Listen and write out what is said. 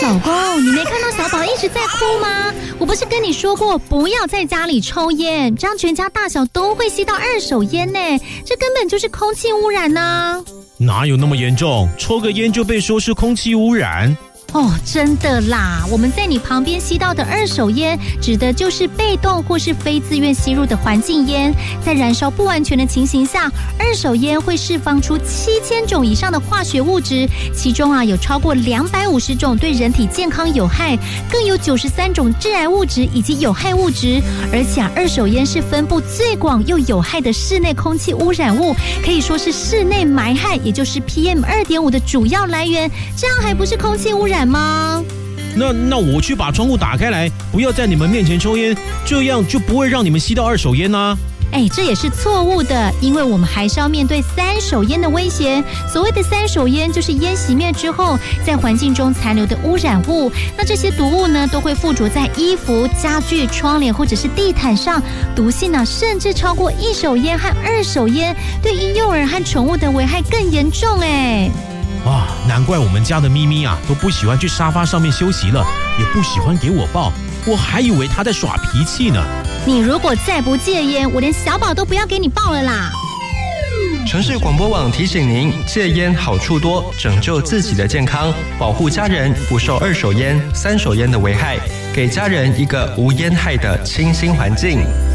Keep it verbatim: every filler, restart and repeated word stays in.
老公，你没看到小宝一直在哭吗？我不是跟你说过不要在家里抽烟，这样全家大小都会吸到二手烟呢，这根本就是空气污染啊。 哪有那么严重？抽个烟就被说是空气污染？ 哦，真的啦！我们在你旁边吸到的二手烟，指的就是被动或是非自愿吸入的环境烟。在燃烧不完全的情形下，二手烟会释放出七千种以上的化学物质，其中啊有超过两百五十种对人体健康有害，更有九十三种致癌物质以及有害物质。而且啊，二手烟是分布最广又有害的室内空气污染物，可以说是室内霾害，也就是 P M 二点五 的主要来源。这样还不是空气污染吗？ 那那我去把窗户打开来，不要在你们面前抽烟，这样就不会让你们吸到二手烟啊。 哎，这也是错误的，因为我们还是要面对三手烟的威胁。所谓的三手烟，就是烟熄灭之后，在环境中残留的污染物。那这些毒物呢，都会附着在衣服、家具、窗帘或者是地毯上，毒性呢，甚至超过一手烟和二手烟，对婴幼儿和宠物的危害更严重哎。 啊，难怪我们家的咪咪啊都不喜欢去沙发上面休息了，也不喜欢给我抱，我还以为她在耍脾气呢。 你如果再不戒烟，我连小宝都不要给你抱了啦。 城市广播网提醒您：戒烟好处多，拯救自己的健康，保护家人不受二手烟、三手烟的危害，给家人一个无烟害的清新环境。